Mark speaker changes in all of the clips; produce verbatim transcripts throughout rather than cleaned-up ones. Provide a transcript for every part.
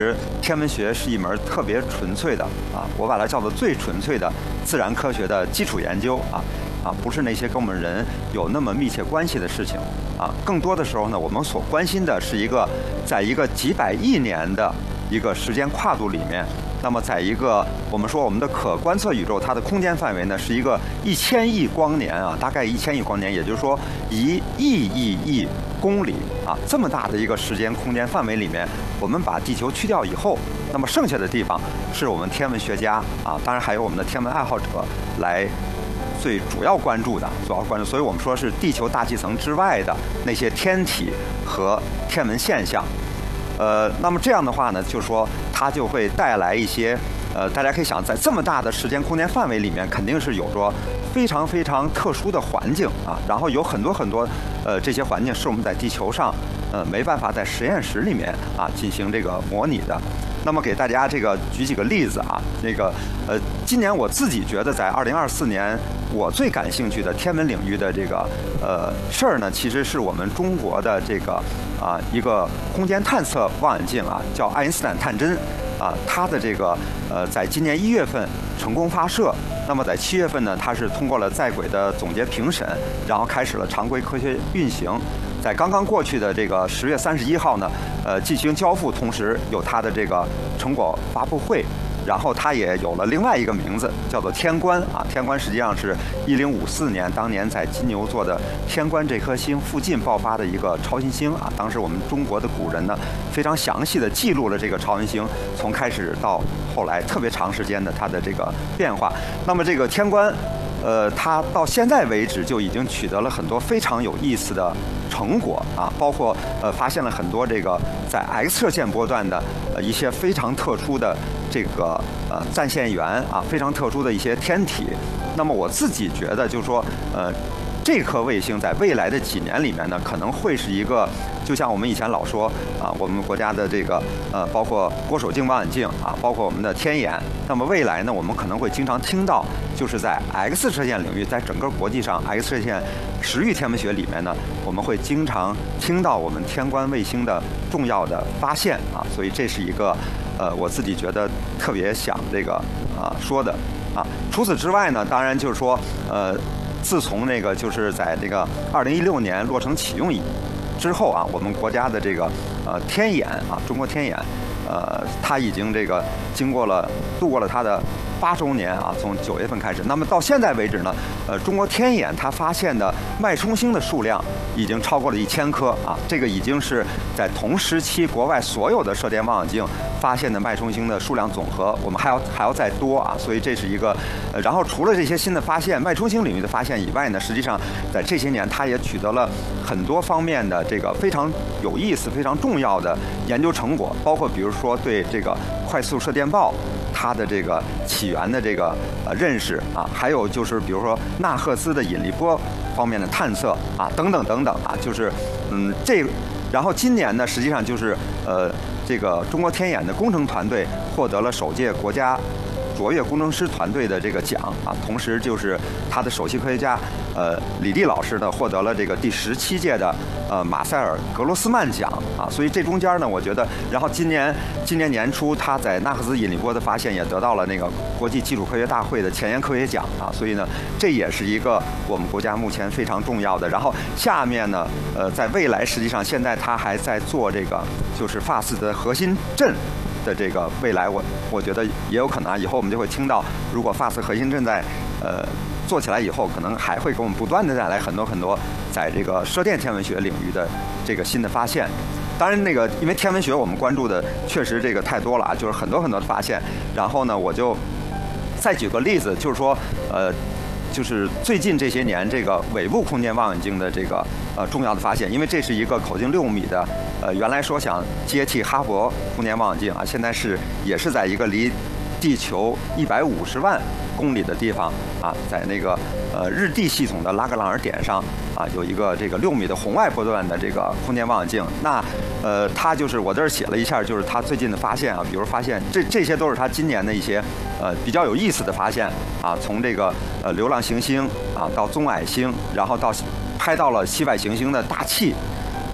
Speaker 1: 天文学是一门特别纯粹的啊，我把它叫做最纯粹的自然科学的基础研究啊啊，不是那些跟我们人有那么密切关系的事情啊。更多的时候呢，我们所关心的是一个在一个几百亿年的一个时间跨度里面，那么在一个我们说我们的可观测宇宙，它的空间范围呢是一个一千亿光年啊，大概一千亿光年，也就是说一亿亿亿公里啊，这么大的一个时间空间范围里面，我们把地球去掉以后，那么剩下的地方是我们天文学家啊，当然还有我们的天文爱好者来最主要关注的，主要关注，所以我们说是地球大气层之外的那些天体和天文现象。呃，那么这样的话呢，就是说它就会带来一些，呃，大家可以想，在这么大的时间空间范围里面，肯定是有着非常非常特殊的环境啊，然后有很多很多，呃，这些环境是我们在地球上，呃，没办法在实验室里面啊进行这个模拟的。那么给大家这个举几个例子啊，那个呃，今年我自己觉得在二零二四年，我最感兴趣的天文领域的这个呃事儿呢，其实是我们中国的这个啊一个空间探测望远镜啊，叫爱因斯坦探针啊，它的这个呃在今年一月份成功发射，那么在七月份呢，它是通过了在轨的总结评审，然后开始了常规科学运行。在刚刚过去的这个十月三十一号呢，呃，进行交付，同时有它的这个成果发布会，然后它也有了另外一个名字，叫做天观啊。天观实际上是一零五四年当年在金牛座的天观这颗星附近爆发的一个超新星啊。当时我们中国的古人呢，非常详细的记录了这个超新星从开始到后来特别长时间的它的这个变化。那么这个天观，呃，它到现在为止就已经取得了很多非常有意思的成果啊，包括呃发现了很多这个在 X 射线波段的呃一些非常特殊的这个呃暂线源啊，非常特殊的一些天体。那么我自己觉得就是说，呃，这颗卫星在未来的几年里面呢，可能会是一个，就像我们以前老说啊，我们国家的这个呃，包括郭守敬望远镜啊，包括我们的天眼。那么未来呢，我们可能会经常听到，就是在 X 射线领域，在整个国际上 X 射线时域天文学里面呢，我们会经常听到我们天观卫星的重要的发现啊，所以这是一个呃，我自己觉得特别想这个啊说的啊。除此之外呢，当然就是说呃。自从那个就是在这个二零一六年落成启用以之后啊，我们国家的这个呃天眼啊，中国天眼，呃，它已经这个经过了度过了它的八周年啊，从九月份开始。那么到现在为止呢，呃，中国天眼它发现的脉冲星的数量已经超过了一千颗啊，这个已经是在同时期国外所有的射电望远镜发现的脉冲星的数量总和，我们还要还要再多啊，所以这是一个。呃，然后除了这些新的发现，脉冲星领域的发现以外呢，实际上在这些年它也取得了很多方面的这个非常有意思、非常重要的研究成果，包括比如说对这个快速射电暴它的这个起源的这个呃认识啊，还有就是比如说纳赫兹的引力波方面的探测啊，等等等等啊，就是嗯这，然后今年呢，实际上就是呃这个中国天眼的工程团队获得了首届国家卓越工程师团队的这个奖啊，同时就是他的首席科学家呃李立老师呢获得了这个第十七届的呃马塞尔格罗斯曼奖啊，所以这中间呢，我觉得，然后今年今年年初他在纳赫兹引力波的发现也得到了那个国际基础科学大会的前沿科学奖啊，所以呢，这也是一个我们国家目前非常重要的。然后下面呢，呃，在未来实际上现在他还在做这个就是发丝的核心阵的这个未来，我我觉得也有可能啊，以后我们就会听到，如果发丝核心阵在呃做起来以后，可能还会给我们不断的带来很多很多在这个射电天文学领域的这个新的发现。当然，那个因为天文学我们关注的确实这个太多了啊，就是很多很多的发现。然后呢，我就再举个例子，就是说呃。就是最近这些年，这个尾部空间望远镜的这个呃重要的发现，因为这是一个口径六米的，呃，原来说想接替哈勃空间望远镜啊，现在是也是在一个离地球一百五十万公里的地方啊，在那个呃日地系统的拉格朗日点上啊，有一个这个六米的红外波段的这个空间望远镜。那呃，它就是我这儿写了一下，就是它最近的发现啊，比如发现这这些都是它今年的一些呃比较有意思的发现啊，从这个呃流浪行星啊到棕矮星，然后到拍到了系外行星的大气啊。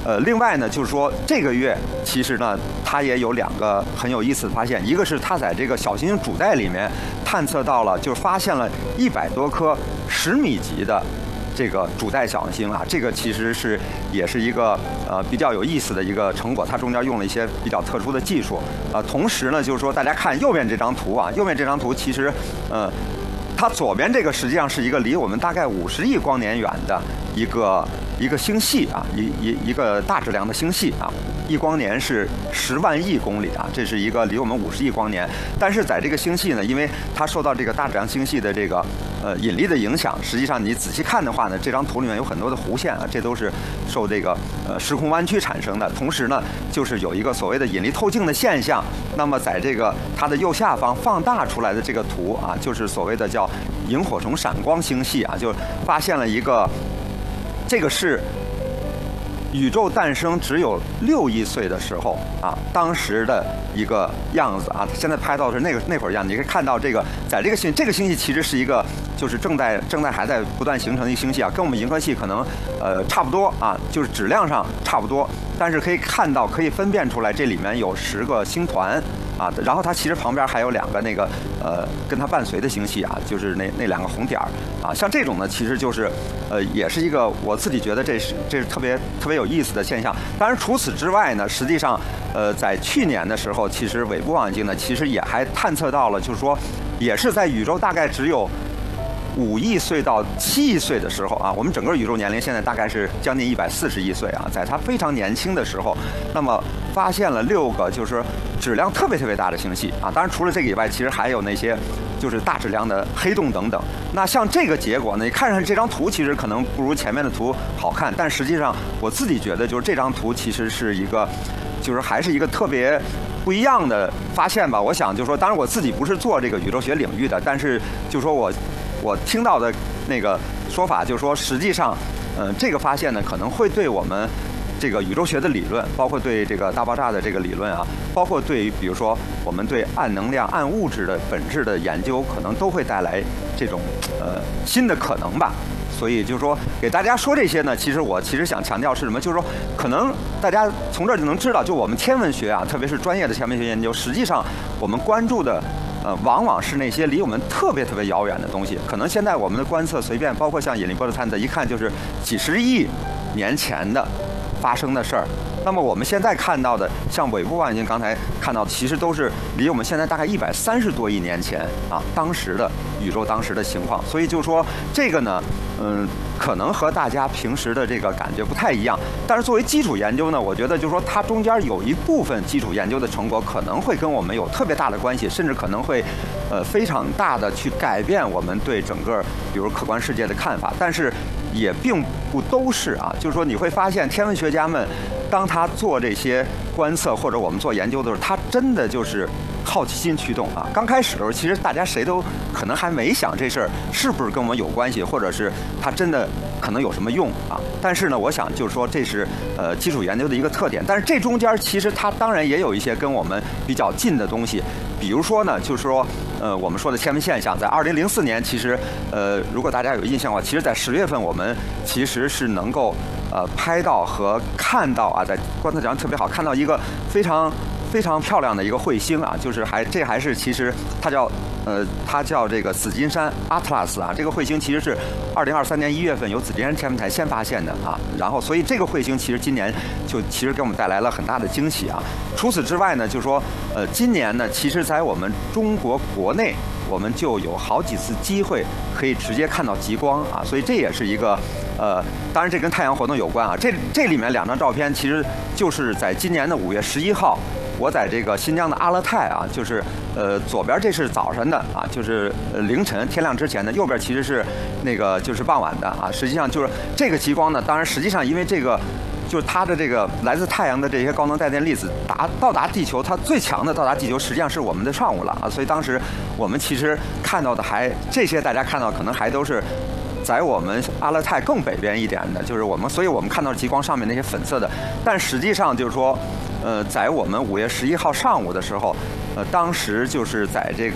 Speaker 1: 呃，另外呢，就是说这个月其实呢，它也有两个很有意思的发现，一个是它在这个小行星主带里面探测到了，就是发现了一百多颗十米级的这个主带小行星啊，这个其实是也是一个呃比较有意思的一个成果，它中间用了一些比较特殊的技术啊、呃。同时呢，就是说大家看右边这张图啊，右边这张图其实呃。它左边这个实际上是一个离我们大概五十亿光年远的一个一个星系啊，一一一个大质量的星系啊，一光年是十万亿公里啊，这是一个离我们五十亿光年。但是在这个星系呢，因为它受到这个大质量星系的这个呃引力的影响，实际上你仔细看的话呢，这张图里面有很多的弧线啊，这都是受这个呃时空弯曲产生的。同时呢，就是有一个所谓的引力透镜的现象。那么在这个它的右下方放大出来的这个图啊，就是所谓的叫萤火虫闪光星系啊，就发现了一个，这个是宇宙诞生只有六亿岁的时候啊，当时的一个样子啊。现在拍到的是那个那会儿样子，你可以看到这个，在这个星这个星系其实是一个就是正在正在还在不断形成的一个星系啊，跟我们银河系可能呃差不多啊，就是质量上差不多，但是可以看到可以分辨出来这里面有十个星团。啊，然后它其实旁边还有两个那个呃跟它伴随的星系啊，就是那那两个红点儿啊，像这种呢，其实就是呃也是一个我自己觉得这是这是特别特别有意思的现象。当然除此之外呢，实际上呃在去年的时候，其实韦布望远镜呢，其实也还探测到了，就是说也是在宇宙大概只有五亿岁到七亿岁的时候啊，我们整个宇宙年龄现在大概是将近一百四十亿岁啊，在它非常年轻的时候，那么发现了六个就是质量特别特别大的星系啊。当然除了这个以外，其实还有那些就是大质量的黑洞等等。那像这个结果呢，你看上去这张图其实可能不如前面的图好看，但实际上我自己觉得就是这张图其实是一个，就是还是一个特别不一样的发现吧。我想就是说，当然我自己不是做这个宇宙学领域的，但是就是说我。我听到的那个说法就是说，实际上，嗯、呃，这个发现呢，可能会对我们这个宇宙学的理论，包括对这个大爆炸的这个理论啊，包括对于比如说我们对暗能量、暗物质的本质的研究，可能都会带来这种呃新的可能吧。所以就是说，给大家说这些呢，其实我其实想强调是什么？就是说，可能大家从这儿就能知道，就我们天文学啊，特别是专业的天文学研究，实际上我们关注的。呃，往往是那些离我们特别特别遥远的东西。可能现在我们的观测随便，包括像引力波的探测，一看就是几十亿年前的发生的事儿。那么我们现在看到的，像韦布望远镜刚才看到的，其实都是离我们现在大概一百三十多亿年前啊，当时的宇宙当时的情况。所以就说这个呢，嗯，可能和大家平时的这个感觉不太一样。但是作为基础研究呢，我觉得就是说它中间有一部分基础研究的成果可能会跟我们有特别大的关系，甚至可能会呃非常大的去改变我们对整个比如客观世界的看法。但是也并不都是啊，就是说你会发现天文学家们当他做这些观测或者我们做研究的时候，他真的就是好奇心驱动啊。刚开始的时候，其实大家谁都可能还没想这事儿是不是跟我们有关系，或者是它真的可能有什么用啊。但是呢，我想就是说这是呃基础研究的一个特点。但是这中间其实它当然也有一些跟我们比较近的东西，比如说呢，就是说呃我们说的天文现象，在二零零四年，其实呃如果大家有印象的话，其实在十月份我们其实是能够呃拍到和看到啊，在观测上特别好看到一个非常非常漂亮的一个彗星啊，就是还这还是其实它叫呃它叫这个紫金山 Atlas 啊，这个彗星其实是二零二三年一月份由紫金山天文台先发现的啊，然后所以这个彗星其实今年就其实给我们带来了很大的惊喜啊。除此之外呢，就是说呃今年呢，其实在我们中国国内我们就有好几次机会可以直接看到极光啊，所以这也是一个呃，当然这跟太阳活动有关啊。这这里面两张照片其实就是在今年的五月十一号，我在这个新疆的阿勒泰啊，就是呃左边这是早晨的啊，就是呃凌晨天亮之前的，右边其实是那个就是傍晚的啊。实际上就是这个极光呢，当然实际上因为这个。就是它的这个来自太阳的这些高能带电粒子达到达地球，它最强的到达地球实际上是我们的上午了啊，所以当时我们其实看到的还这些大家看到可能还都是在我们阿勒泰更北边一点的，就是我们，所以我们看到极光上面那些粉色的，但实际上就是说，呃，在我们五月十一号上午的时候，呃，当时就是在这个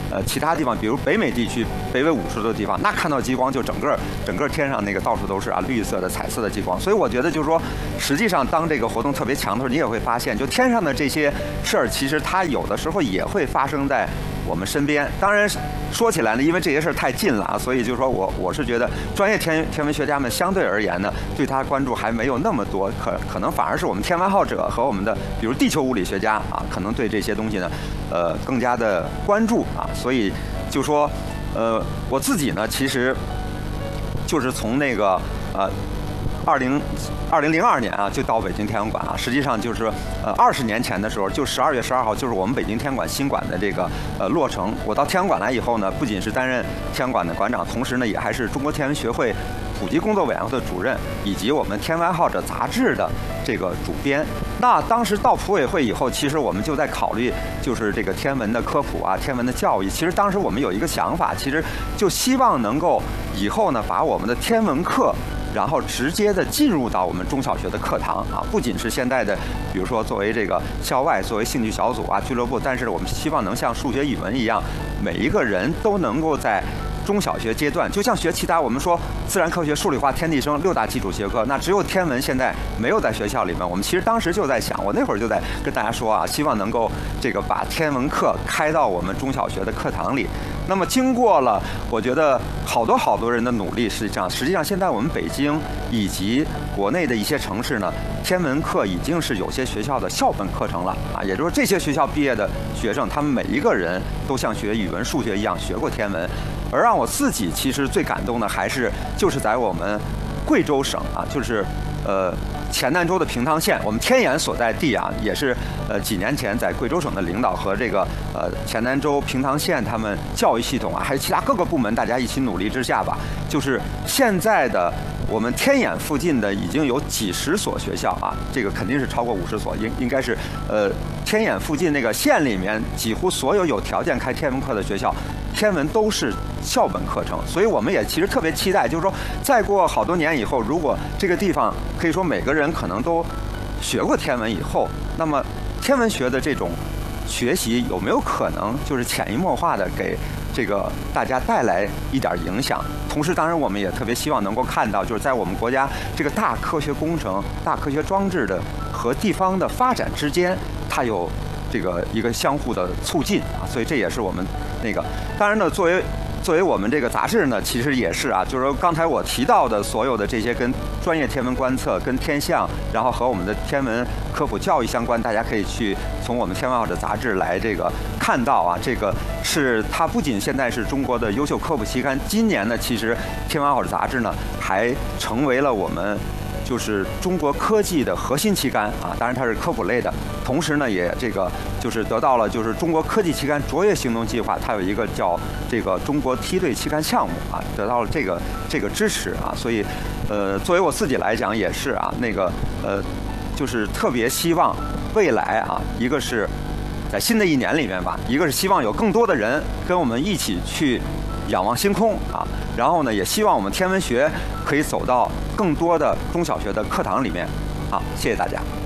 Speaker 1: 呃其他地方，比如北美地区北纬五十度的地方，那看到极光就整个整个天上那个到处都是啊绿色的、彩色的极光。所以我觉得就是说，实际上当这个活动特别强的时候，你也会发现，就天上的这些事儿，其实它有的时候也会发生在我们身边。当然说起来呢，因为这些事儿太近了啊，所以就是说我我是觉得专业天天文学家们相对而言呢，对它关注还没有那么多，可可能反而是我们天文爱好者和我们的比如地球物理学家啊，可能对这些东西呢，呃，更加的关注啊。所以就说，呃，我自己呢，其实就是从那个呃。二零二零零二年啊，就到北京天文馆啊。实际上就是呃二十年前的时候，就十二月十二号，就是我们北京天文馆新馆的这个呃落成。我到天文馆来以后呢，不仅是担任天文馆的馆长，同时呢，也还是中国天文学会普及工作委员会的主任，以及我们天文爱好者杂志的这个主编。那当时到普委会以后，其实我们就在考虑，就是这个天文的科普啊，天文的教育。其实当时我们有一个想法，其实就希望能够以后呢，把我们的天文课，然后直接的进入到我们中小学的课堂啊，不仅是现在的，比如说作为这个校外，作为兴趣小组啊、俱乐部，但是我们希望能像数学、语文一样，每一个人都能够在中小学阶段，就像学其他我们说自然科学、数理化、天地生六大基础学科，那只有天文现在没有在学校里面。我们其实当时就在想，我那会儿就在跟大家说啊，希望能够这个把天文课开到我们中小学的课堂里。那么经过了，我觉得好多好多人的努力，实际上，实际上现在我们北京以及国内的一些城市呢，天文课已经是有些学校的校本课程了啊，也就是这些学校毕业的学生，他们每一个人都像学语文、数学一样学过天文。而让我自己其实最感动的，还是就是在我们贵州省啊，就是呃黔南州的平塘县，我们天眼所在地啊，也是呃几年前在贵州省的领导和这个呃黔南州平塘县他们教育系统啊，还有其他各个部门大家一起努力之下吧，就是现在的我们天眼附近的已经有几十所学校啊，这个肯定是超过五十所，应应该是呃天眼附近那个县里面几乎所有有条件开天文课的学校，天文都是校本课程。所以我们也其实特别期待，就是说再过好多年以后，如果这个地方可以说每个人可能都学过天文以后，那么天文学的这种学习有没有可能就是潜移默化的给这个大家带来一点影响？同时，当然我们也特别希望能够看到，就是在我们国家这个大科学工程、大科学装置的和地方的发展之间，它有这个一个相互的促进啊。所以这也是我们那个，当然呢，作为作为我们这个杂志呢，其实也是啊，就是说刚才我提到的所有的这些跟专业天文观测、跟天象，然后和我们的天文科普教育相关，大家可以去从我们天文爱好者杂志来这个看到啊，这个是它不仅现在是中国的优秀科普期刊，今年呢，其实天文爱好者杂志呢还成为了我们就是中国科技的核心期刊啊，当然它是科普类的，同时呢也这个就是得到了就是中国科技期刊卓越行动计划，它有一个叫这个中国梯队期刊项目啊，得到了这个这个支持啊，所以呃作为我自己来讲也是啊，那个呃就是特别希望未来啊，一个是在新的一年里面吧，一个是希望有更多的人跟我们一起去仰望星空啊，然后呢，也希望我们天文学可以走到更多的中小学的课堂里面。好，谢谢大家。